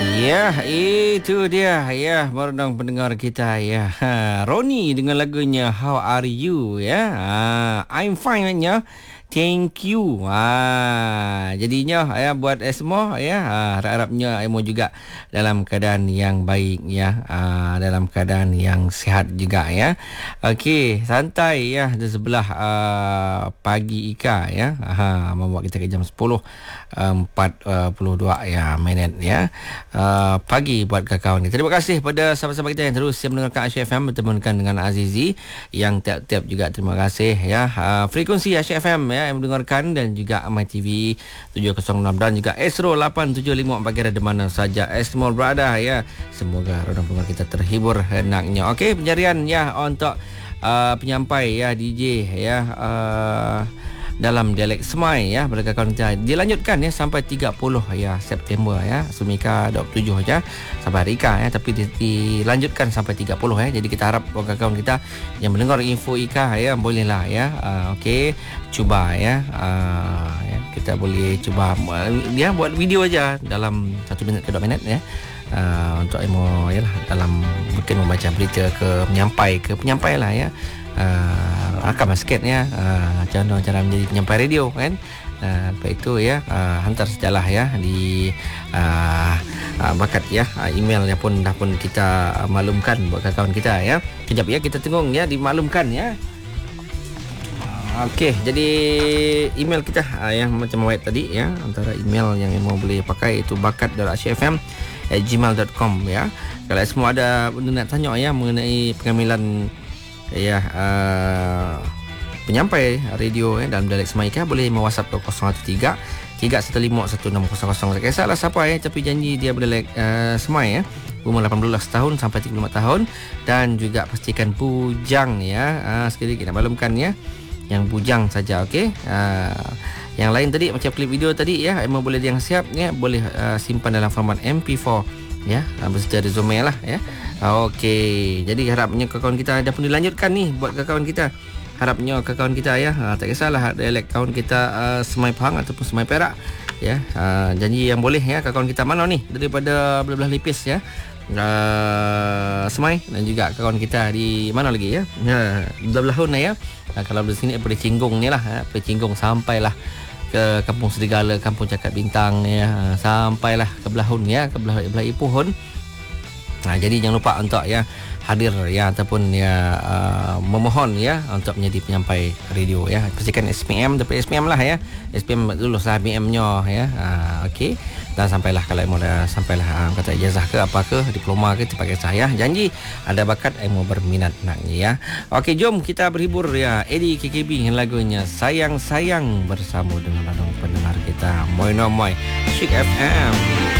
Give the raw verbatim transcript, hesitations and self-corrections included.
Ya, itu dia ya, baru dong pendengar kita ya. Ha, Roni dengan lagunya How Are You ya. Ha, I'm fine ya. Thank you. Ha, jadinya ya buat eh, semua ya, ha, harap-harapnya Emo juga dalam keadaan yang baik ya. Ha, dalam keadaan yang sihat juga ya. Okey, santai ya di sebelah uh, pagi Ika ya. Ha, membuat kita ke jam sepuluh empat puluh dua ya minit ya. Uh, pagi buat kawan kita. Terima kasih pada sahabat-sahabat kita yang terus yang mendengarkan Asyik F M bertemankan dengan Azizi yang tiap-tiap juga terima kasih ya. Uh, frekuensi Asyik F M ya yang mendengarkan dan juga My T V tujuh kosong enam dan juga Astro lapan tujuh lima bagi ada mana saja Astro berada ya. Semoga rodang pendengar kita terhibur hendaknya. Okey, pencarian ya untuk uh, penyampai ya D J ya uh, dalam dialek Semai ya mereka akan dilanjutkan ya sampai tiga puluh ya September ya. Sumika dua puluh tujuh aja sampai hari Ika ya, tapi dilanjutkan sampai tiga puluh ya. Jadi kita harap kawan-kawan kita yang mendengar info Ika ya bolehlah ya uh, okey cuba ya uh, ya kita boleh cuba dia buat video aja dalam satu minit ke dua minit ya. Uh, untuk emo ya lah dalam mungkin membaca berita ke penyampai ke penyampai lah ya. Uh, rakam sikit ya uh, contoh cara menjadi penyampai radio kan. Uh, lepas itu ya uh, hantar sejalah ya di uh, uh, bakat ya uh, email yang pun dah pun kita uh, maklumkan buat kawan kita ya. Kejap ya kita tengok ya dimaklumkan ya. Okey, jadi email kita uh, yang macam awet tadi ya, antara email yang mau boleh pakai itu bakat dot asyik f m at gmail dot com ya. Kalau semua ada benda nak tanya ya mengenai pengambilan ya uh, penyampai radio eh, dalam dialek Semaika boleh me-WhatsApp ke kosong satu tiga tiga satu lima satu enam kosong kosong. Tak kisahlah siapa ya, tapi janji dia berdialek uh, Semai ya. Umur lapan belas tahun sampai tiga puluh lima tahun dan juga pastikan bujang ya. Uh, sekali lagi nak maklumkan ya. Yang bujang saja okey. Uh, yang lain tadi macam klip video tadi ya, emang boleh yang siap ya, boleh uh, simpan dalam format M P four ya, uh, bersedia resume lah ya. Okey, jadi harapnya kawan kita dah pun dilanjutkan ni buat kawan kita. Harapnya kawan kita ya, uh, tak kisahlah dialek kawan kita uh, Semai Pahang ataupun Semai Perak ya. Uh, janji yang boleh ya kawan kita mana ni daripada belah-belah Lipis ya. Uh, Semai dan juga kawan kita di mana lagi ya. Ya, belah-belah Hun ya. Uh, kalau di sini boleh Cinggung ni lah, ya. Boleh Cinggung sampailah ke Kampung Serigala, Kampung Cakap Bintang ya. Uh, sampailah ke belah Hun ya, ke belah belah Ipoh Hun. Nah, jadi jangan lupa untuk ya hadir ya ataupun ya uh, memohon ya untuk menjadi penyampai radio ya. Pastikan S P M dapat S P M lah ya. S P M lulus lah B M-nya ya. Uh, okey. Dan sampailah kalau mau dah sampailah uh, kata ijazah ke apa ke diploma ke dipakai saya. Janji ada bakat emo berminat nak ya. Okey, jom kita berhibur ya. Eddie K K B dengan lagunya Sayang Sayang bersama dengan pendengar kita Moy No Moy Asyik F M.